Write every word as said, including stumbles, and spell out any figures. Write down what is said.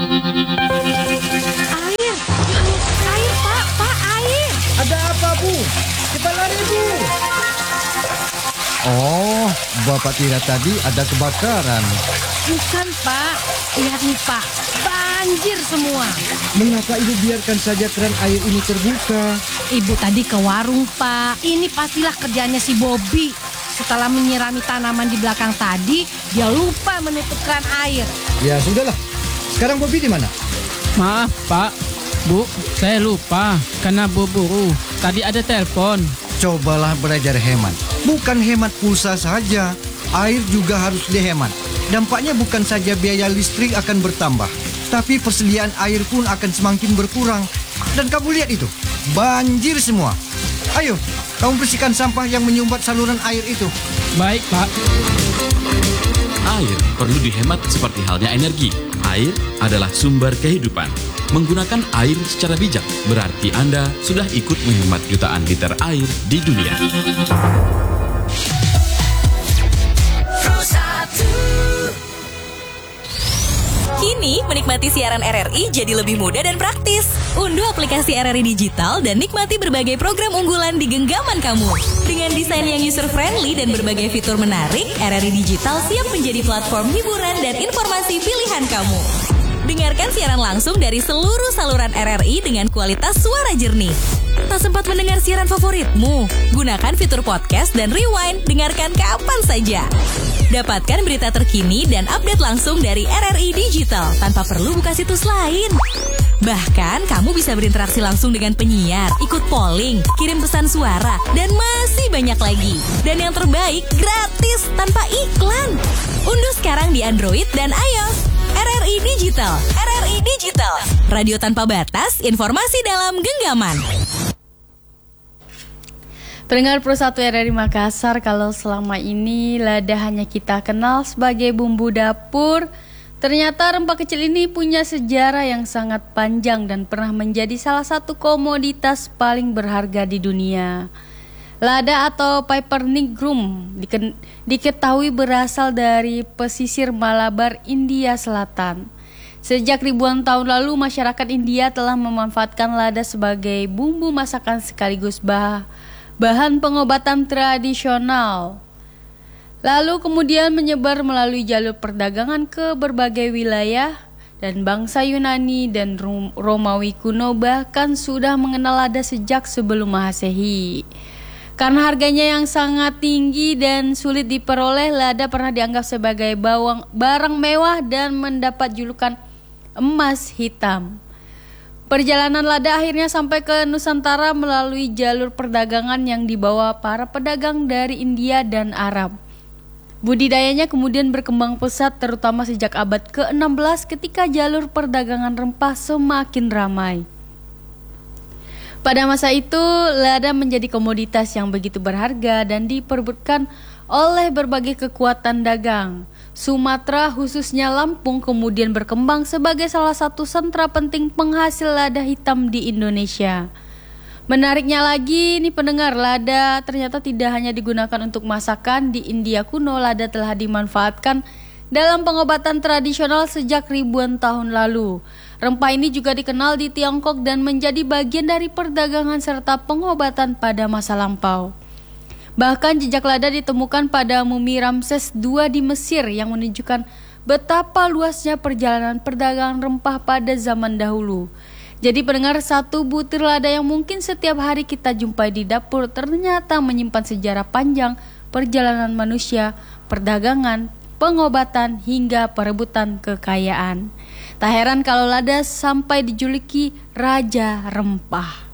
Air, air Pak, Pak, air. Ada apa, Bu? Kita lari, Bu. Oh, Bapak kira tadi ada kebakaran. Bukan Pak, lihat nih Pak, banjir semua. Mengapa Ibu biarkan saja keran air ini terbuka? Ibu tadi ke warung Pak, ini pastilah kerjanya si Bobby. Setelah menyirami tanaman di belakang tadi, dia lupa menutup keran air. Ya sudahlah, sekarang Bobby di mana? Maaf Pak, Bu, saya lupa karena buru-buru. Tadi ada telepon. Cobalah belajar hemat. Bukan hemat pulsa saja, air juga harus dihemat. Dampaknya bukan saja biaya listrik akan bertambah, tapi persediaan air pun akan semakin berkurang. Dan kamu lihat itu, banjir semua. Ayo, kamu bersihkan sampah yang menyumbat saluran air itu. Baik Pak. Air perlu dihemat seperti halnya energi. Air adalah sumber kehidupan. Menggunakan air secara bijak berarti Anda sudah ikut menghemat jutaan liter air di dunia. Kini, menikmati siaran R R I jadi lebih mudah dan praktis. Unduh aplikasi R R I Digital dan nikmati berbagai program unggulan di genggaman kamu. Dengan desain yang user-friendly dan berbagai fitur menarik, R R I Digital siap menjadi platform hiburan dan informasi pilihan kamu. Dengarkan siaran langsung dari seluruh saluran R R I dengan kualitas suara jernih. Tak sempat mendengar siaran favoritmu? Gunakan fitur podcast dan rewind, dengarkan kapan saja. Dapatkan berita terkini dan update langsung dari R R I Digital tanpa perlu buka situs lain. Bahkan, kamu bisa berinteraksi langsung dengan penyiar, ikut polling, kirim pesan suara, dan masih banyak lagi. Dan yang terbaik, gratis tanpa iklan. Unduh sekarang di Android dan iOS. R R I Digital, R R I Digital, radio tanpa batas, informasi dalam genggaman. Pendengar Pro satu R R I Makassar, kalau selama ini lada hanya kita kenal sebagai bumbu dapur, ternyata rempah kecil ini punya sejarah yang sangat panjang dan pernah menjadi salah satu komoditas paling berharga di dunia. Lada atau Piper nigrum diken- diketahui berasal dari pesisir Malabar, India Selatan. Sejak ribuan tahun lalu, masyarakat India telah memanfaatkan lada sebagai bumbu masakan sekaligus bah- bahan pengobatan tradisional. Lalu kemudian menyebar melalui jalur perdagangan ke berbagai wilayah, dan bangsa Yunani dan Romawi kuno bahkan sudah mengenal lada sejak sebelum Masehi. Karena harganya yang sangat tinggi dan sulit diperoleh, lada pernah dianggap sebagai bawang, barang mewah dan mendapat julukan emas hitam. Perjalanan lada akhirnya sampai ke Nusantara melalui jalur perdagangan yang dibawa para pedagang dari India dan Arab. Budidayanya kemudian berkembang pesat terutama sejak abad ke enam belas ketika jalur perdagangan rempah semakin ramai. Pada masa itu, lada menjadi komoditas yang begitu berharga dan diperebutkan oleh berbagai kekuatan dagang. Sumatera, khususnya Lampung, kemudian berkembang sebagai salah satu sentra penting penghasil lada hitam di Indonesia. Menariknya lagi, nih pendengar, lada ternyata tidak hanya digunakan untuk masakan. Di India kuno, lada telah dimanfaatkan dalam pengobatan tradisional sejak ribuan tahun lalu. Rempah ini juga dikenal di Tiongkok dan menjadi bagian dari perdagangan serta pengobatan pada masa lampau. Bahkan jejak lada ditemukan pada mumi Ramses kedua di Mesir yang menunjukkan betapa luasnya perjalanan perdagangan rempah pada zaman dahulu. Jadi pendengar, satu butir lada yang mungkin setiap hari kita jumpai di dapur ternyata menyimpan sejarah panjang perjalanan manusia, perdagangan, pengobatan hingga perebutan kekayaan. Tak heran kalau lada sampai dijuluki Raja Rempah.